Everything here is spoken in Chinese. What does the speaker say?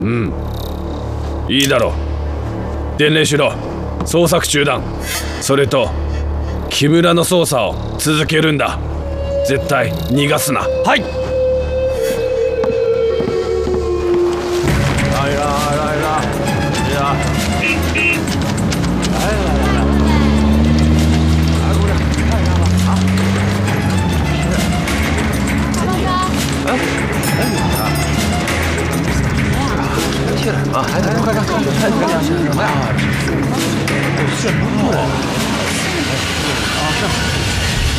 いいだろう。伝令しろ。捜索中断。それと木村の捜査を続けるんだ。絶対逃がすな。 はい。来了来了，来了！来了来了！来姑娘，看看吧啊！去了啊！来来，快看，看什么呀？炫不错啊！是。